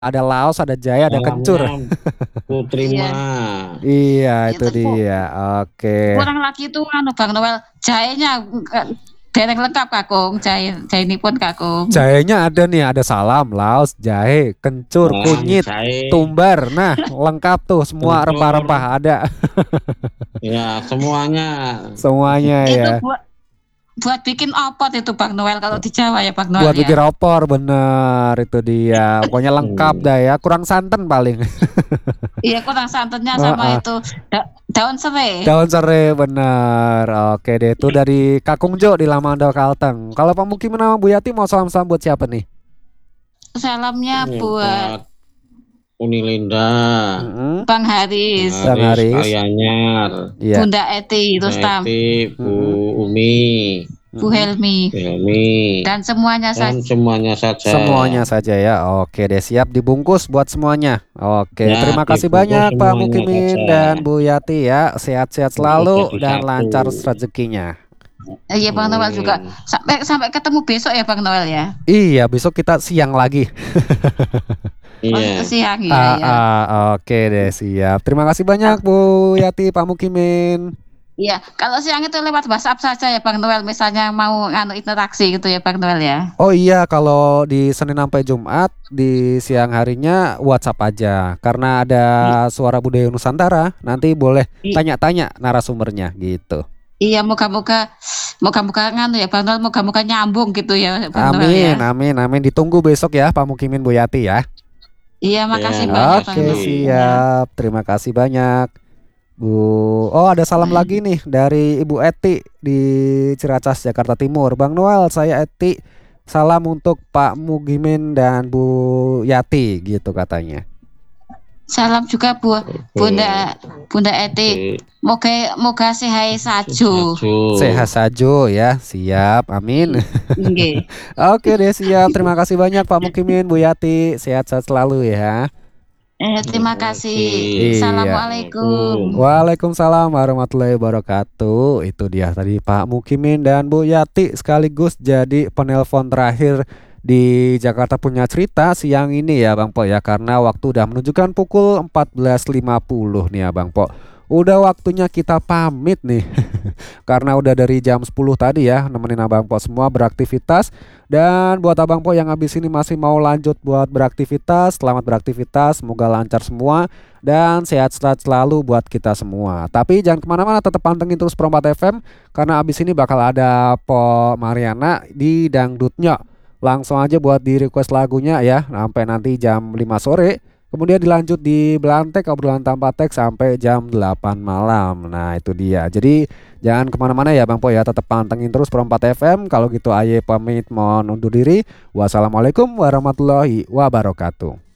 Ada Laos, ada Jahe, ada Kencur. Salamnya Putri Iya. mah. Iya, itu Itu dia. Oke. kurang lagi itu Bang Noel, jahenya dereng lengkap Kakung, jahenipun Kakung. Jahenya ada nih, ada salam, Laos, jahe, kencur, Salam kunyit, jahe, tumbar. Nah, lengkap tuh semua kencur, rempah-rempah ada. ya semuanya. Semuanya Itu ya. buat bikin opot itu Bang Noel kalau di Jawa ya Bang Buat Noel bikin ya. opor, bener itu dia. Pokoknya lengkap dah ya. Kurang santan paling. Iya kurang santannya sama Heeh. itu daun serai. Daun serai bener. Oke deh, itu dari Kakung Jo di Lamando Kalteng. Kalau pemukiman nama Bu Yati mau salam-salam buat siapa nih? Salamnya buat Buat Unilinda, Mm-mm. Bang Haris, Bang Haris. Kalianyar, Iya. Bunda Eti, Rustam, Eti, Bu Umi, Bu Helmi, Helmi, dan semuanya dan semuanya saja. Semuanya saja ya. Oke deh, siap dibungkus buat semuanya. Oke, Ya, terima kasih dibungkus banyak Pak semuanya Mukimin saja. dan Bu Yati ya. Sehat-sehat selalu Jadi dan satu. lancar rezekinya. Iya Bang Noel juga. Sampai ketemu besok ya Bang Noel ya. Iya, besok kita siang lagi. Iya. Siang ya. Oke deh, siap. Terima kasih banyak Bu Yati, Pak Mukimin. Iya, kalau siang itu lewat WhatsApp saja ya Bang Noel, misalnya mau interaksi gitu ya Bang Noel ya. Oh iya, kalau di Senin sampai Jumat di siang harinya WhatsApp aja. Karena ada Suara Budaya Nusantara, nanti boleh tanya-tanya narasumbernya gitu. Iya, moga-moga ya Bang Noel, moga-moga nyambung gitu ya Bang Noel Amin, ya. amin, amin. Ditunggu besok ya Pak Mukimin, Bu Yati ya. Iya, makasih Ya, banyak Bang Oke, Noel. siap. Terima kasih banyak, Bu. Oh, ada salam lagi nih dari Ibu Eti di Ciracas, Jakarta Timur. Bang Noel, saya Eti. Salam untuk Pak Mukimin dan Bu Yati gitu katanya. Salam juga Bunda Eti. Moga sehat saja. Sehat saja ya, siap, amin. Oke deh, siap. Terima kasih banyak Pak Mukimin, Bu Yati. Sehat-sehat selalu ya. Terima kasih. Iya. Assalamualaikum. Waalaikumsalam warahmatullahi wabarakatuh. Itu dia tadi Pak Mukimin dan Bu Yati sekaligus jadi penelpon terakhir di Jakarta Punya Cerita siang ini ya Bang Po ya. Karena waktu udah menunjukkan pukul 14.50 nih ya Bang Po. Udah waktunya kita pamit nih. Karena udah dari jam 10 tadi ya nemenin Abang Po semua beraktivitas. Dan buat Abang Po yang habis ini masih mau lanjut buat beraktivitas, selamat beraktivitas, semoga lancar semua dan sehat-sehat selalu buat kita semua. Tapi jangan kemana-mana, tetap pantengin terus Pro 4 FM karena abis ini bakal ada Po Mariana di Dangdutnya. Langsung aja buat di request lagunya ya sampai nanti jam 5 sore. Kemudian dilanjut di Belantek obrolan tanpa teks sampai jam 8 malam. Nah itu dia. Jadi jangan kemana-mana ya Bang Po ya. Tetap pantengin terus Pro 4 FM. Kalau gitu aye pamit mohon undur diri. Wassalamualaikum warahmatullahi wabarakatuh.